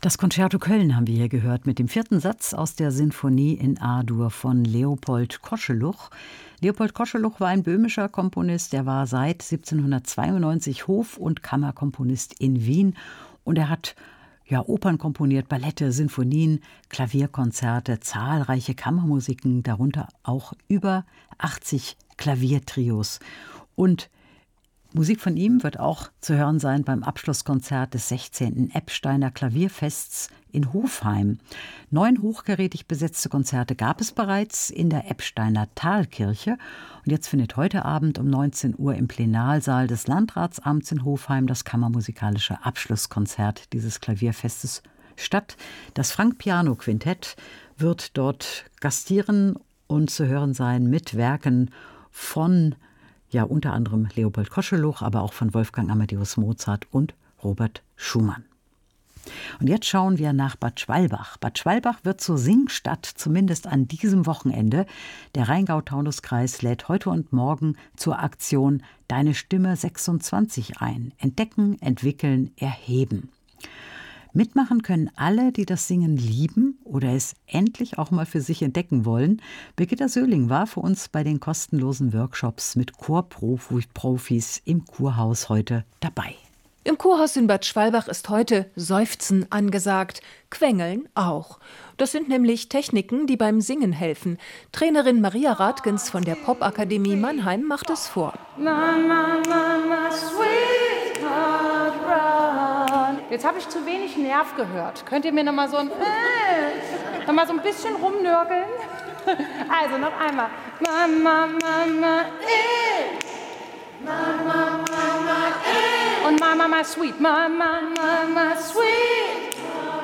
Das Concerto Köln haben wir hier gehört mit dem 4. Satz aus der Sinfonie in A-Dur von Leopold Koscheluch. Leopold Koscheluch war ein böhmischer Komponist, der war seit 1792 Hof- und Kammerkomponist in Wien und er hat Opern komponiert, Ballette, Sinfonien, Klavierkonzerte, zahlreiche Kammermusiken, darunter auch über 80 Klaviertrios. Und Musik von ihm wird auch zu hören sein beim Abschlusskonzert des 16. Eppsteiner Klavierfests in Hofheim. 9 hochkarätig besetzte Konzerte gab es bereits in der Eppsteiner Thalkirche. Und jetzt findet heute Abend um 19 Uhr im Plenarsaal des Landratsamts in Hofheim das kammermusikalische Abschlusskonzert dieses Klavierfestes statt. Das Frank-Piano-Quintett wird dort gastieren und zu hören sein mit Werken von unter anderem Leopold Koscheluch, aber auch von Wolfgang Amadeus Mozart und Robert Schumann. Und jetzt schauen wir nach Bad Schwalbach. Bad Schwalbach wird zur Singstadt, zumindest an diesem Wochenende. Der Rheingau-Taunus-Kreis lädt heute und morgen zur Aktion Deine Stimme 26 ein. Entdecken, entwickeln, erheben. Mitmachen können alle, die das Singen lieben oder es endlich auch mal für sich entdecken wollen. Birgitta Söhling war für uns bei den kostenlosen Workshops mit Chorprofis im Kurhaus heute dabei. Im Kurhaus in Bad Schwalbach ist heute Seufzen angesagt, Quengeln auch. Das sind nämlich Techniken, die beim Singen helfen. Trainerin Maria Rathgens von der Popakademie Mannheim macht es vor. Mama, Mama, sweetheart, run. Jetzt habe ich zu wenig Nerv gehört. Könnt ihr mir noch mal so ein bisschen rumnörgeln? Also noch einmal. Mama, Mama, Mama, Mama, und Mama, Mama, sweet. Mama, Mama, sweet.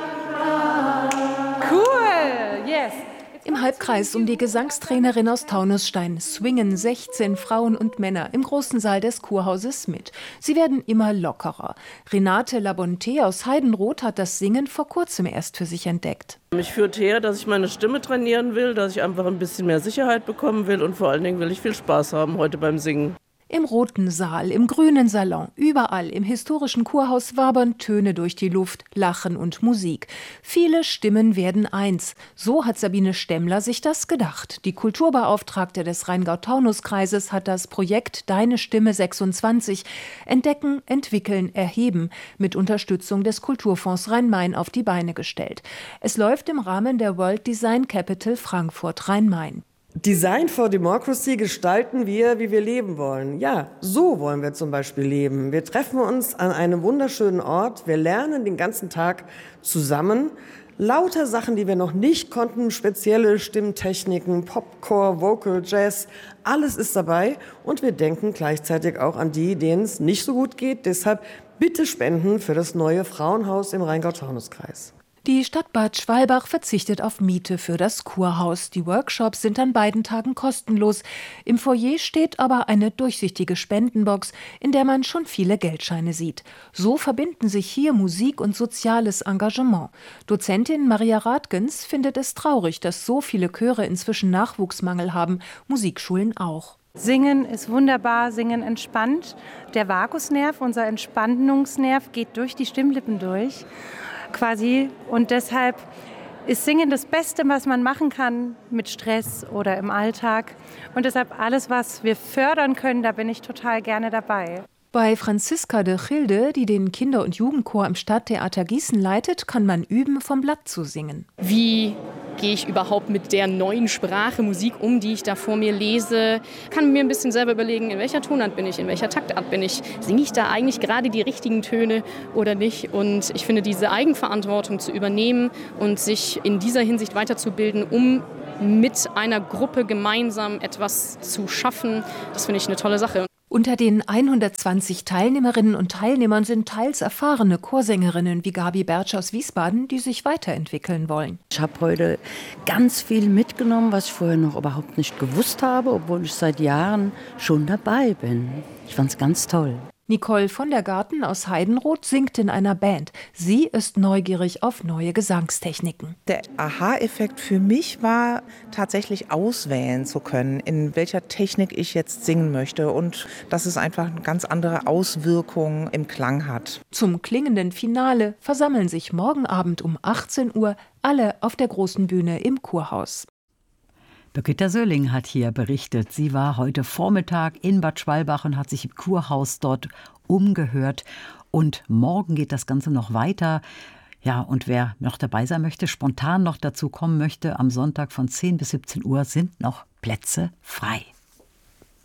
Cool, yes. Im Halbkreis um die Gesangstrainerin aus Taunusstein swingen 16 Frauen und Männer im großen Saal des Kurhauses mit. Sie werden immer lockerer. Renate Labonté aus Heidenroth hat das Singen vor kurzem erst für sich entdeckt. Mich führt her, dass ich meine Stimme trainieren will, dass ich einfach ein bisschen mehr Sicherheit bekommen will und vor allen Dingen will ich viel Spaß haben heute beim Singen. Im roten Saal, im grünen Salon, überall im historischen Kurhaus wabern Töne durch die Luft, Lachen und Musik. Viele Stimmen werden eins. So hat Sabine Stemmler sich das gedacht. Die Kulturbeauftragte des Rheingau-Taunus-Kreises hat das Projekt Deine Stimme 26 Entdecken, entwickeln, erheben mit Unterstützung des Kulturfonds Rhein-Main auf die Beine gestellt. Es läuft im Rahmen der World Design Capital Frankfurt Rhein-Main. Design for Democracy gestalten wir, wie wir leben wollen. Ja, so wollen wir zum Beispiel leben. Wir treffen uns an einem wunderschönen Ort. Wir lernen den ganzen Tag zusammen. Lauter Sachen, die wir noch nicht konnten, spezielle Stimmtechniken, Popcore, Vocal, Jazz, alles ist dabei. Und wir denken gleichzeitig auch an die, denen es nicht so gut geht. Deshalb bitte spenden für das neue Frauenhaus im Rheingau-Taunus-Kreis. Die Stadt Bad Schwalbach verzichtet auf Miete für das Kurhaus. Die Workshops sind an beiden Tagen kostenlos. Im Foyer steht aber eine durchsichtige Spendenbox, in der man schon viele Geldscheine sieht. So verbinden sich hier Musik und soziales Engagement. Dozentin Maria Rathgens findet es traurig, dass so viele Chöre inzwischen Nachwuchsmangel haben, Musikschulen auch. Singen ist wunderbar, Singen entspannt. Der Vagusnerv, unser Entspannungsnerv, geht durch die Stimmlippen durch. Quasi. Und deshalb ist Singen das Beste, was man machen kann mit Stress oder im Alltag. Und deshalb alles, was wir fördern können, da bin ich total gerne dabei. Bei Franziska de Gilde, die den Kinder- und Jugendchor am Stadttheater Gießen leitet, kann man üben, vom Blatt zu singen. Wie gehe ich überhaupt mit der neuen Sprache Musik um, die ich da vor mir lese? Kann mir ein bisschen selber überlegen, in welcher Tonart bin ich, in welcher Taktart bin ich? Singe ich da eigentlich gerade die richtigen Töne oder nicht? Und ich finde, diese Eigenverantwortung zu übernehmen und sich in dieser Hinsicht weiterzubilden, um mit einer Gruppe gemeinsam etwas zu schaffen, das finde ich eine tolle Sache. Unter den 120 Teilnehmerinnen und Teilnehmern sind teils erfahrene Chorsängerinnen wie Gabi Bertsch aus Wiesbaden, die sich weiterentwickeln wollen. Ich habe heute ganz viel mitgenommen, was ich vorher noch überhaupt nicht gewusst habe, obwohl ich seit Jahren schon dabei bin. Ich fand es ganz toll. Nicole von der Garten aus Heidenroth singt in einer Band. Sie ist neugierig auf neue Gesangstechniken. Der Aha-Effekt für mich war tatsächlich auswählen zu können, in welcher Technik ich jetzt singen möchte und dass es einfach eine ganz andere Auswirkung im Klang hat. Zum klingenden Finale versammeln sich morgen Abend um 18 Uhr alle auf der großen Bühne im Kurhaus. Birgitta Söhling hat hier berichtet. Sie war heute Vormittag in Bad Schwalbach und hat sich im Kurhaus dort umgehört. Und morgen geht das Ganze noch weiter. Ja, und wer noch dabei sein möchte, spontan noch dazu kommen möchte, am Sonntag von 10 bis 17 Uhr sind noch Plätze frei.